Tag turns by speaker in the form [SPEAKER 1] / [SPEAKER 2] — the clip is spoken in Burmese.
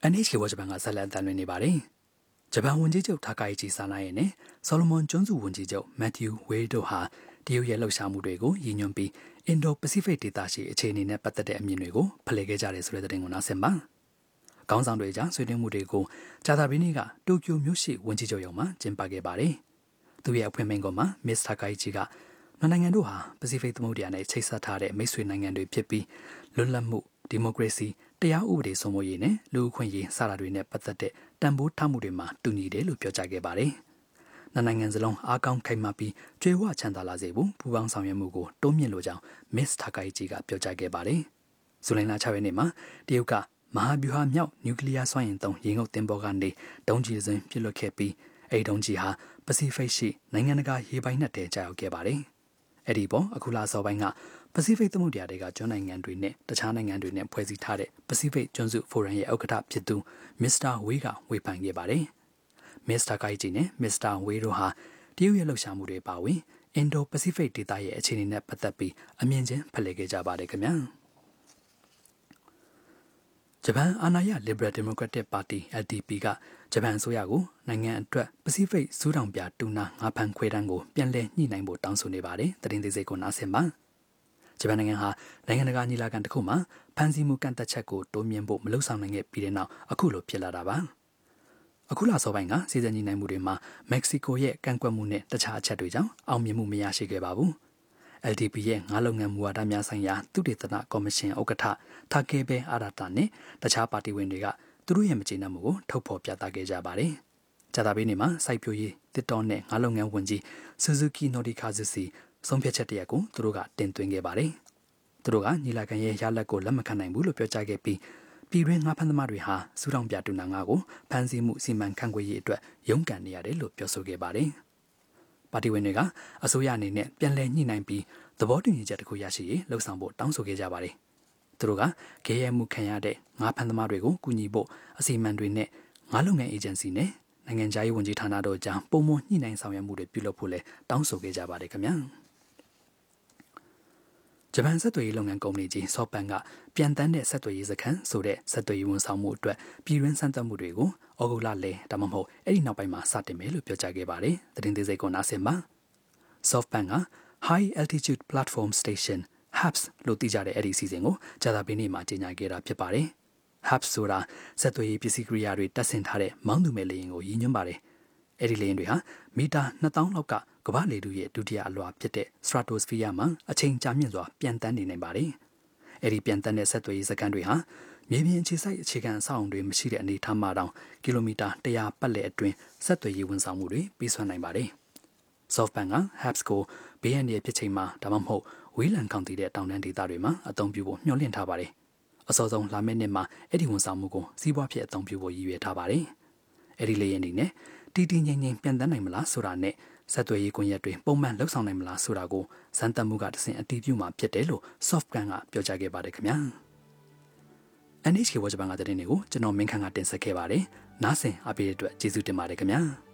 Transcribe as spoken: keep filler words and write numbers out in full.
[SPEAKER 1] အန် エイချ ကေ ဘောဂျပန်ကဆက်လက်တန်လွင်နေပါတယ်။ဂျပန်ဝန်ကြီးချုပ်ထာကာယီချီဆာနာရဲ့နဲ့ဆော်လမွန်ကျွန်းစုဝန်ကြီးချုပ်မက်သျူးဝေးတို့ဟာတရုတ်ရဲ့လှုပ်ရှားမှုတွေကိုရည်ညွှန်းပြီးအင်ဒိုပစိဖိတ်ဒေသရှိအခြေအနေနဲ့ပတ်သက်တဲ့အမြင်တွေကိုဖလှယ်ခဲ့ကြတယ်ဆိုတဲ့သတင်းကိုနားဆင်ပါ။ခေါင်းဆောင်တွေကြားဆွေးနွေးမှုတွေကိုဂျာတာဘီနီကတိုကျိုမြို့ရှိဝန်ကြီးချုပ်ရုံးမှာကျင်းပခဲ့ပါတယ်။သူရဲ့အဖွင့်မိန့်ခွန်းမှာမစ္စထာကာယီချီကနိုင်ငံတို့ဟာပစိဖိတ်သမုဒ္ဒရာနဲ့ချိတ်ဆက်ထားတဲ့မိတ်ဆွေနိုင်ငံတွေဖြစ်ပြီးလွတ်လပ်မှုဒီမိုကရေစီတရားဥပဒေစိုးမိုးရေးနဲ့လူ့အခွင့်အရေးစတာတွေနဲ့ပတ်သက်တဲ့တန်ဖိုးထားမှုတွေမှာတူညီတယ်လို့ပြောကြားခဲ့ပါတယ်။နိုင်ငံစလုံးအားကောင်းခိုင်မာပြီးကြွေဝချမ်းသာလာစေဖို့ပူးပေါင်းဆောင်ရွက်မှုကိုတိုးမြင့်လိုကြောင်းမစ္စထာကာယီချီကပြောကြားခဲ့ပါတယ်။ဇူလိုင်လခြောက်ရက်နေ့မှာတရုတ်ကမဟာဗျူဟာမြောက်နျူကလ িয়ার စွမ်းအင်သုံးရေငုပ်သင်္ဘောကနေဒုံးကျည်စဉ်ပစ်လွှတ်ခဲ့ပြီးအဲဒီဒုံးကျည်ဟာပစိဖိတ်ရှိနိုင်ငံတကာရေပိုင်နက်ထဲကျရောက်ခဲ့ပါတယ်။အဲ့ဒီပေါ်အခုလအစောပိုင်းကပစိဖိတ်သမုဒ္ဒရာတွေကကျွန်းနိုင်ငံတွေနဲ့တခြားနိုင်ငံတွေနဲ့ဖွဲ့စည်းထားတဲ့ပစိဖိတ်ကျွန်းစုဖိုရမ်ရဲ့ဥက္ကဋ္ဌဖြစ်သူမစ္စတာဝေးကဝေဖန်ခဲ့ပါတယ်။မစ္စတာကိုင်ဂျီနဲ့မစ္စတာဝေးတို့ဟာတရုတ်ရဲ့လှုပ်ရှားမှုတွေပါဝင်အင်ဒိုပစိဖိတ်ဒေသရဲ့အခြေအနေနဲ့ပတ်သက်ပြီးအမြင်ချင်းဖလှယ်ခဲ့ကြပါတယ်ခင်ဗျာ။ဂျပန်အာဏာရ Liberal Democratic Party แอล ดี พี ကဂျပန်အစိုးရကိုနိုင်ငံအတွက်ပစိဖိတ်စူးတောင်ပြတူနာငါးဖန်ခွေတန်းကိုပြန်လည်ညှိနှိုင်းဖို့တောင်းဆိုနေပါတယ်။သတင်းသေးစိတ်ကိုနားဆင်ပါ။ဂျပန်နိုင်ငံဟာနိုင်ငံတကာညီလာခံတစ်ခုမှာဖန်စီမှုကန့်သက်ချက်ကိုတိုးမြှင့်ဖို့မလုပ်ဆောင်နိုင်ခဲ့ပြီးတဲ့နောက်အခုလိုဖြစ်လာတာပါ။အခုလစောပိုင်းကစီစဉ်ညီနိုင်မှုတွေမှာမက္ကဆီကိုရဲ့ကန့်ကွက်မှုနဲ့တခြားအချက်တွေကြောင့်အောင်မြင်မှုမရရှိခဲ့ပါဘူး။ แอล ดี พี ရဲ့ငါးလုပ်ငန်းမူဝါဒများဆိုင်ရာသုတေသနကော်မရှင်ဥက္ကဋ္ဌထာကေဘဲအာရတာနဲ့တခြားပါတီဝင်တွေကသူတို့ရဲ့မကျေနပ်မှုကိုထုတ်ဖော်ပြသခဲ့ကြပါတယ်။ဂျာတာဘီနီမှာစိုက်ပျိုးရေးတစ်တော်နဲ့ငါးလုပ်ငန်းဝန်ကြီးဆူဇူကီနိုဒီကာဇူစီဆုံးဖြတ်ချက်တရက်ကိုသူတို့ကတင်သွင်းခဲ့ပါတယ်။သူတို့ကညီလာခံရဲ့ရလဒ်ကိုလက်မခံနိုင်ဘူးလို့ပြောကြားခဲ့ပြီးပြည်တွင်းငါးဖမ်းသမားတွေဟာစူတောင်ပြတူနာငါးကိုဖမ်းဆီးမှုစီမံခန့်ခွဲရေးအတွက်ရုန်းကန်နေရတယ်လို့ပြောဆိုခဲ့ပါတယ်။ပါတီဝင်တွေကအစိုးရအနေနဲ့ပြန်လည်ညှိနှိုင်းပြီးသဘောတူညီချက်တစ်ခုရရှိရေးလှုံ့ဆော်ဖို့တောင်းဆိုခဲ့ကြပါတယ်။သူတို့ကခေရဲမှုခံရတဲ့ငါးဖမ်းသမားတွေကိုကူညီဖို့အစီအမံတွေနဲ့ငါးလုပ်ငန်းအေဂျင်စီနဲ့နိုင်ငံခြားရေးဝန်ကြီးဌာနတို့ကြားပုံမှန်ညှိနှိုင်းဆောင်ရွက်မှုတွေပြုလုပ်ဖို့လည်းတောင်းဆိုခဲ့ကြပါတယ်ခင်ဗျာ။ဂျပန်ဆက်သွယ်ရေးလုပ်ငန်းကုမ္ပဏီကြီး SoftBank ကပြန်တန်းတဲ့ဆက်သွယ်ရေးစခန်းဆိုတဲ့ဆက်သွယ်ရေးဝန်ဆောင်မှုအတွက်ပြည်တွင်းစမ်းသပ်မှုတွေကိုဩဂုတ်လလယ်ဒါမှမဟုတ်အဲ့ဒီနောက်ပိုင်းမှာစတင်မယ်လို့ပြောကြားခဲ့ပါတယ်။သတင်းသေးစိတ်ကိုနားဆင်ပါ။ SoftBank က High Altitude Platform Station ဟပ်စ် လို့သိကြတဲ့အဲ့ဒီအစီအစဉ်ကိုဂျာတာဘီနီမှာကြေညာခဲ့တာဖြစ်ပါတယ်။ ဟပ်စ် ဆိုတာဆက်သွယ်ရေးပစ္စည်းကိရိယာတွေတပ်ဆင်ထားတဲ့မောင်းသူမဲ့လေယာဉ်ကိုရည်ညွှန်းပါတယ်။အဲ့ဒီလေယာဉ်တွေဟာမီတာနှစ်သောင်းလောက်ကကမ္ဘာလေထုရဲ့ဒုတိယအလွှာဖြစ်တဲ့ Stratosphere မှာအချိန်ကြာမြင့်စွာပြန်တန်းနေနိုင်ပါတယ်။အဲ့ဒီပြန်တန်းတဲ့ဆက်သွယ်ရေးစခန်းတွေဟာမြေပြင်အခြေစိုက်အခြေခံအဆောက်အုံတွေမရှိတဲ့အနေအထားမှာတောင်ကီလိုမီတာတရာပတ်လည်အတွင်းဆက်သွယ်ရေးဝန်ဆောင်မှုတွေပေးစွမ်းနိုင်ပါတယ်။ SoftBank က ဟပ်စ် ကိုဘေးအန္တရာယ်ဖြစ်ချိန်မှာဒါမှမဟုတ်ဝေးလံခေါင်တည်တဲ့တောင်တန်းဒေသတွေမှာအသုံးပြုဖို့မျှော်လင့်ထားပါတယ်။အစောဆုံးလာမယ့်နှစ်မှာအဲ့ဒီဝန်ဆောင်မှုကိုစီးပွားဖြစ်အသုံးပြုဖို့ရည်ရွယ်ထားပါတယ်။အဲ့ဒီလေယာဉ်တွေနဲ့တီတီငိမ့်ငိမ့်ပြန်တန်းနိုင်မလားဆိုတာနဲ့ဆက်သွယ်ရေးကွန်ရက်တွေပုံမှန်လှုပ်ဆောင်နိုင်မလားဆိုတာကိုစမ်းသပ်မှုကတဆင့်အတည်ပြုမှာဖြစ်တယ်လို့ SoftBank ကပြောကြားခဲ့ပါတယ်ခင်ဗျာ။ အန် エイချ ကေ ဘောဂျပန်ကတဲ့တင်တွေကိုကျွန်တော်မင်းခန့်ကတင်ဆက်ခဲ့ပါတယ်။နားဆင်အားပေးတဲ့အတွက်ကျေးဇူးတင်ပါတယ်ခင်ဗျာ။